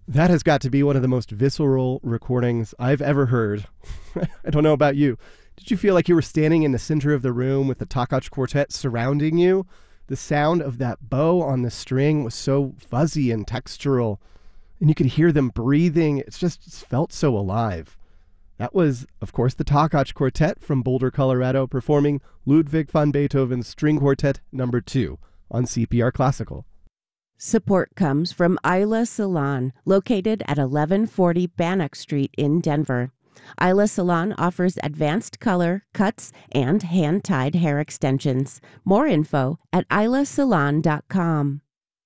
That has got to be one of the most visceral recordings I've ever heard. I don't know about you. Did you feel like you were standing in the center of the room with the Takach Quartet surrounding you? The sound of that bow on the string was so fuzzy and textural, and you could hear them breathing. It felt so alive. That was, of course, the Takach Quartet from Boulder, Colorado, performing Ludwig van Beethoven's String Quartet No. 2 on CPR Classical. Support comes from Isla Salon, located at 1140 Bannock Street in Denver. Isla Salon offers advanced color, cuts, and hand-tied hair extensions. More info at islasalon.com.